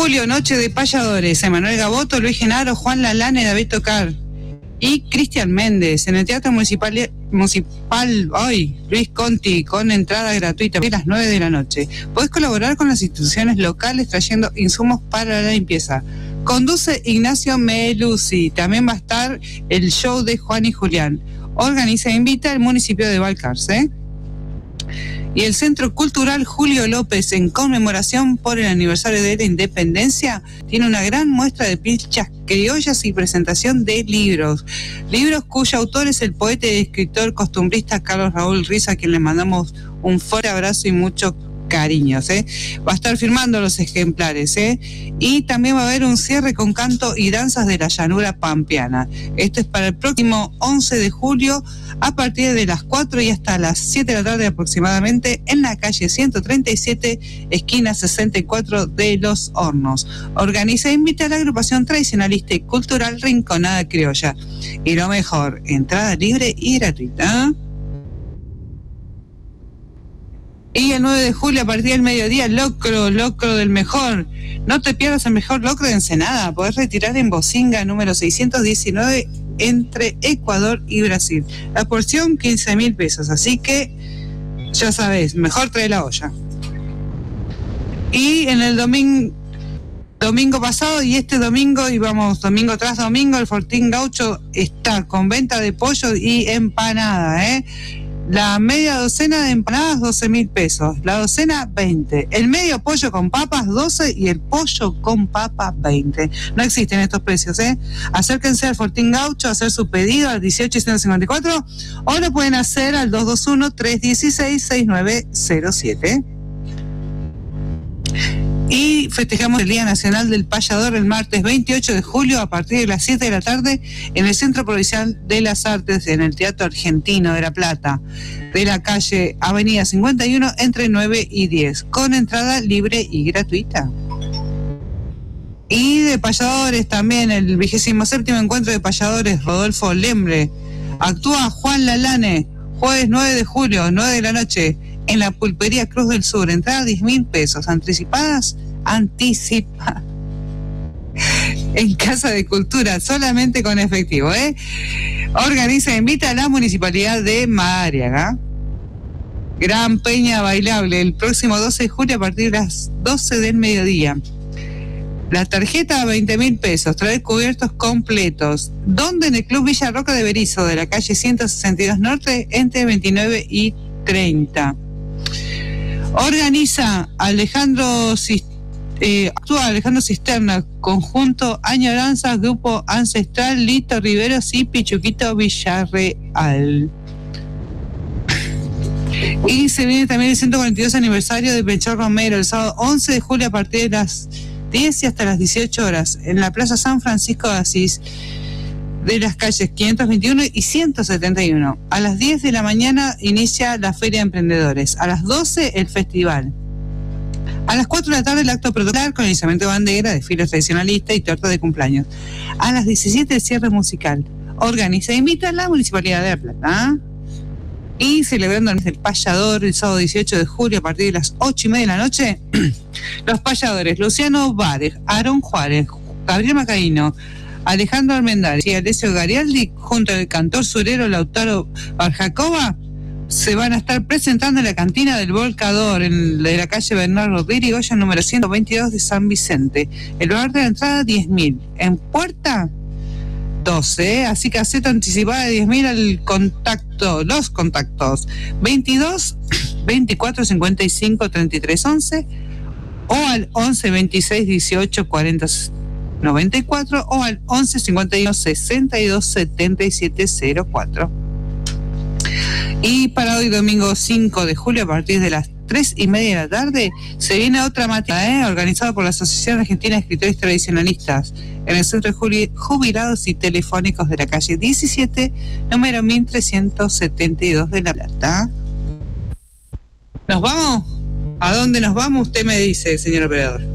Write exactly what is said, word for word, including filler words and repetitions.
julio, noche de payadores. Emanuel Gaboto, Luis Genaro, Juan Lalane, David Tocar y Cristian Méndez en el Teatro Municipal, municipal hoy, Luis Conti, con entrada gratuita a las nueve de la noche. Podés colaborar con las instituciones locales trayendo insumos para la limpieza. Conduce Ignacio Melusi. También va a estar el show de Juan y Julián. Organiza e invita el municipio de Balcarce. Y el Centro Cultural Julio López, en conmemoración por el aniversario de la Independencia, tiene una gran muestra de pilchas criollas y presentación de libros. Libros cuyo autor es el poeta y escritor costumbrista Carlos Raúl Riza, a quien le mandamos un fuerte abrazo y mucho cariños, ¿eh? Va a estar firmando los ejemplares, ¿eh? Y también va a haber un cierre con canto y danzas de la llanura pampeana. Esto es para el próximo once de julio, a partir de las cuatro y hasta las siete de la tarde aproximadamente, en la calle ciento treinta y siete, esquina sesenta y cuatro de Los Hornos. Organiza e invita a la agrupación tradicionalista y cultural Rinconada Criolla. Y lo mejor, entrada libre y gratuita. Y el nueve de julio, a partir del mediodía, locro, locro del mejor. No te pierdas el mejor locro de Ensenada. Podés retirar en Bocinga, número seiscientos diecinueve, entre Ecuador y Brasil. La porción, quince mil pesos. Así que, ya sabés, mejor trae la olla. Y en el domingo, domingo pasado y este domingo, y vamos domingo tras domingo, el Fortín Gaucho está con venta de pollo y empanada, ¿eh? La media docena de empanadas, doce mil pesos. La docena, veinte. El medio pollo con papas, doce. Y el pollo con papas, veinte. No existen estos precios, ¿eh? Acérquense al Fortín Gaucho a hacer su pedido al dieciocho ciento cincuenta y cuatro. O lo pueden hacer al dos dos uno, tres uno seis, seis nueve cero siete. Y festejamos el Día Nacional del Payador el martes veintiocho de julio a partir de las siete de la tarde en el Centro Provincial de las Artes, en el Teatro Argentino de La Plata, de la calle Avenida cincuenta y uno, entre nueve y diez, con entrada libre y gratuita. Y de payadores también, el vigésimo séptimo encuentro de payadores Rodolfo Lembre. Actúa Juan Lalane, jueves nueve de julio, nueve de la noche, en la Pulpería Cruz del Sur. Entrada diez mil pesos. Anticipadas, anticipa. En Casa de Cultura, solamente con efectivo, ¿eh? Organiza e invita a la Municipalidad de Madariaga. Gran Peña Bailable, el próximo doce de julio a partir de las doce del mediodía. La tarjeta, veinte mil pesos. Trae cubiertos completos. ¿Dónde? En el Club Villa Roca de Berizo, de la calle ciento sesenta y dos Norte, entre veintinueve y treinta. Organiza Alejandro eh, actúa Alejandro Cisterna, conjunto Añoranzas, grupo Ancestral, Lito Riveros y Pichuquito Villarreal. Y se viene también el ciento cuarenta y dos aniversario de Melchor Romero, el sábado once de julio a partir de las diez y hasta las dieciocho horas, en la Plaza San Francisco de Asís, de las calles quinientos veintiuno y ciento setenta y uno. A las diez de la mañana inicia la Feria de Emprendedores. A las doce el festival. A las cuatro de la tarde el acto protocolar con el izamiento de bandera, desfile tradicionalista y torta de cumpleaños. A las diecisiete el cierre musical. Organiza e invita a la Municipalidad de La Plata. Y celebrando el mes del payador el sábado dieciocho de julio a partir de las ocho y media de la noche, los payadores Luciano Vares, Aarón Juárez, Gabriel Macaíno, Alejandro Armendáriz y Alessio Garialdi, junto al cantor surero Lautaro Barjacoba, se van a estar presentando en la cantina del Volcador, en de la calle Bernardo de Irigoyen, número ciento veintidós de San Vicente. El valor de la entrada, diez mil. En puerta, doce, ¿eh? Así que acepta anticipada de diez mil al contacto, los contactos veintidós, veinticuatro, cincuenta y cinco, treinta y tres, once o al once, veintiséis, dieciocho, cuarenta, noventa y cuatro o al once, cincuenta y uno, sesenta y dos, setenta y siete, cero cuatro. Y para hoy domingo cinco de julio a partir de las tres y media de la tarde se viene otra materia, ¿eh? Organizada por la Asociación Argentina de Escritores Tradicionalistas en el Centro de Jubilados y Telefónicos de la calle diecisiete, número mil trescientos setenta y dos de La Plata. ¿Nos vamos? ¿A dónde nos vamos? Usted me dice, señor operador.